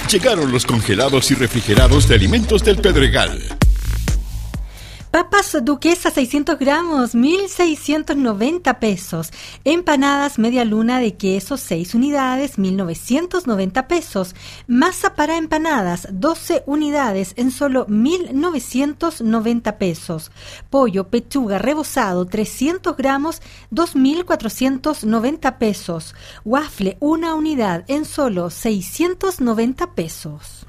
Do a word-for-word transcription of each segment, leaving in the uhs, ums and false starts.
Llegaron los congelados y refrigerados de Alimentos del Pedregal. Papas duquesas seiscientos gramos, mil seiscientos noventa pesos. Empanadas media luna de queso, seis unidades, mil novecientos noventa pesos. Masa para empanadas, doce unidades, en solo mil novecientos noventa pesos. Pollo pechuga rebozado, trescientos gramos, dos mil cuatrocientos noventa pesos. Waffle, una unidad, en solo seiscientos noventa pesos.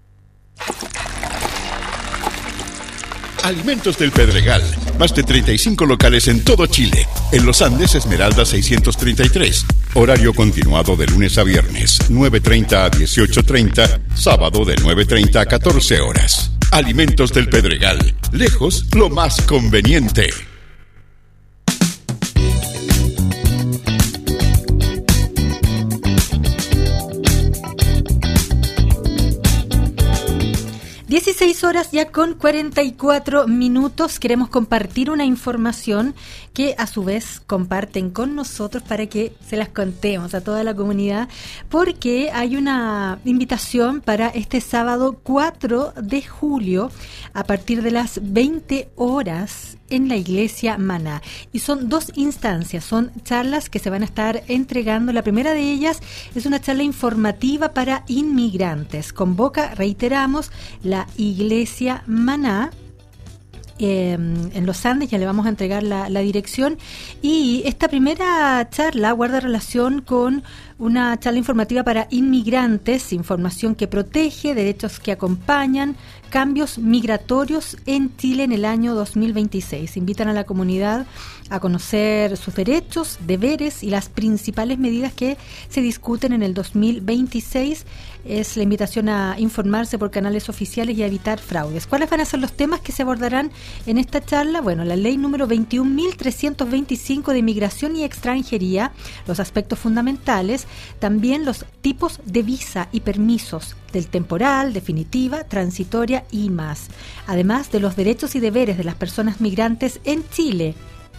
Alimentos del Pedregal. Más de treinta y cinco locales en todo Chile. En Los Andes, Esmeralda seiscientos treinta y tres. Horario continuado de lunes a viernes, nueve treinta a dieciocho treinta. Sábado de nueve treinta a catorce horas. Alimentos del Pedregal. Lejos, lo más conveniente. dieciséis horas ya con cuarenta y cuatro minutos. Queremos compartir una información que a su vez comparten con nosotros para que se las contemos a toda la comunidad, porque hay una invitación para este sábado cuatro de julio a partir de las veinte horas en la iglesia Maná. Y son dos instancias, son charlas que se van a estar entregando. La primera de ellas es una charla informativa para inmigrantes. Convoca, reiteramos, la iglesia Maná. Eh, en Los Andes, ya le vamos a entregar la, la dirección, y esta primera charla guarda relación con una charla informativa para inmigrantes, información que protege, derechos que acompañan, cambios migratorios en Chile en el año dos mil veintiséis. Invitan a la comunidad a conocer sus derechos, deberes y las principales medidas que se discuten en el dos mil veintiséis. Es la invitación a informarse por canales oficiales y a evitar fraudes. ¿Cuáles van a ser los temas que se abordarán en esta charla? Bueno, la ley número veintiún mil trescientos veinticinco de migración y extranjería, los aspectos fundamentales, también los tipos de visa y permisos, del temporal, definitiva, transitoria y más, además de los derechos y deberes de las personas migrantes en Chile.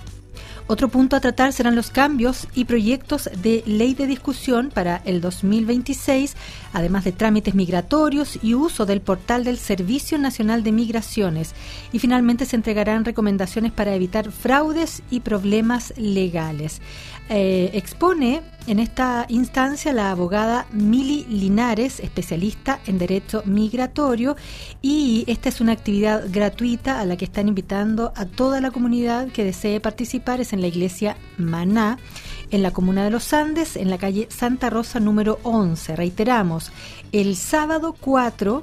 Otro punto a tratar serán los cambios y proyectos de ley de discusión para el dos mil veintiséis, además de trámites migratorios y uso del portal del Servicio Nacional de Migraciones. Y finalmente se entregarán recomendaciones para evitar fraudes y problemas legales. Eh, expone en esta instancia la abogada Mili Linares, especialista en derecho migratorio, y esta es una actividad gratuita a la que están invitando a toda la comunidad que desee participar. Es en la iglesia Maná, en la comuna de Los Andes, en la calle Santa Rosa número once. Reiteramos, el sábado cuatro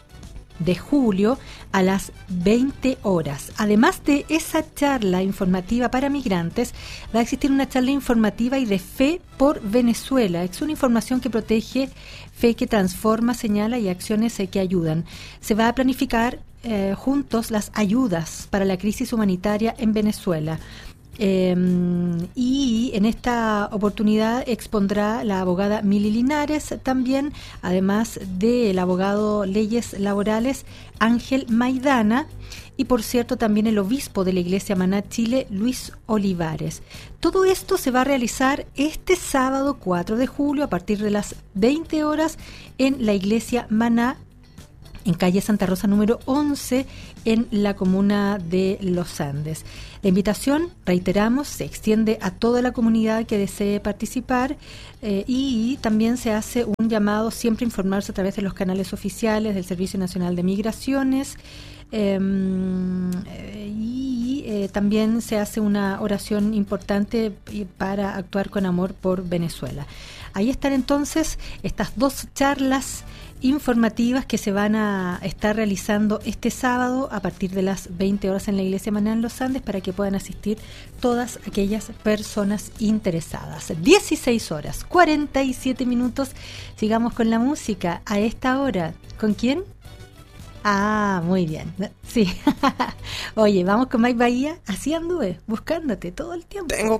de julio a las veinte horas. Además de esa charla informativa para migrantes, va a existir una charla informativa y de fe por Venezuela. Es una información que protege, fe que transforma, señala y acciones que ayudan. Se va a planificar eh, juntos las ayudas para la crisis humanitaria en Venezuela. Eh, y en esta oportunidad expondrá la abogada Mili Linares también, además del abogado leyes laborales Ángel Maidana, y por cierto también el obispo de la iglesia Maná Chile, Luis Olivares. Todo esto se va a realizar este sábado cuatro de julio a partir de las veinte horas en la iglesia Maná, en calle Santa Rosa número once, en la comuna de Los Andes. La invitación, reiteramos, se extiende a toda la comunidad que desee participar, eh, y también se hace un llamado siempre a informarse a través de los canales oficiales del Servicio Nacional de Migraciones, eh, y eh, también se hace una oración importante para actuar con amor por Venezuela. Ahí están entonces estas dos charlas informativas que se van a estar realizando este sábado a partir de las veinte horas en la iglesia Maná en Los Andes, para que puedan asistir todas aquellas personas interesadas. dieciséis horas, cuarenta y siete minutos. Sigamos con la música a esta hora. ¿Con quién? Ah, muy bien. Sí. Oye, vamos con Mike Bahía. Así anduve, buscándote todo el tiempo. Tengo